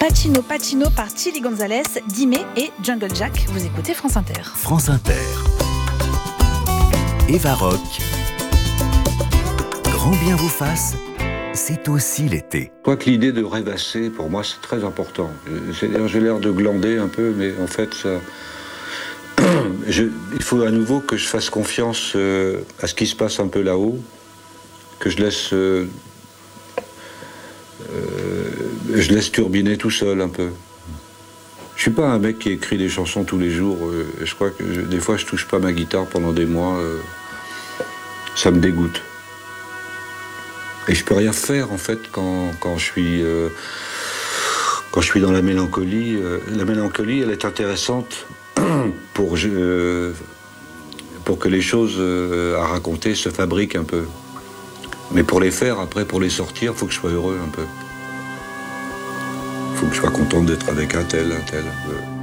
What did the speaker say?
Pacino Pacino par Chili Gonzalez, Dimé et Jungle Jack. Vous écoutez France Inter. France Inter. Eva Rock. Grand bien vous fasse, c'est aussi l'été. Je crois que l'idée de rêvasser, pour moi, c'est très important. J'ai l'air de glander un peu, mais en fait, ça... il faut à nouveau que je fasse confiance à ce qui se passe un peu là-haut, que je laisse turbiner tout seul un peu. Je suis pas un mec qui écrit des chansons tous les jours. Je crois que des fois je touche pas ma guitare pendant des mois. Ça me dégoûte. Et je peux rien faire en fait quand je suis dans la mélancolie. La mélancolie, elle est intéressante pour que les choses à raconter se fabriquent un peu. Mais pour les faire, après, pour les sortir, il faut que je sois heureux un peu. Il faut que je sois content d'être avec un tel.